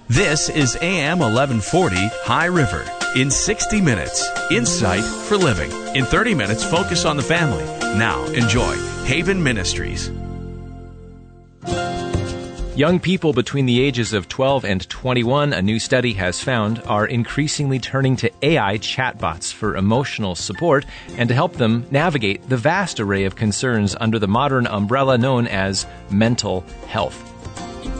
This is AM 1140 High River. In 60 minutes, insight for living. In 30 minutes, focus on the family. Now, enjoy Haven Ministries. Young people between the ages of 12 and 21, a new study has found, are increasingly turning to AI chatbots for emotional support and to help them navigate the vast array of concerns under the modern umbrella known as mental health.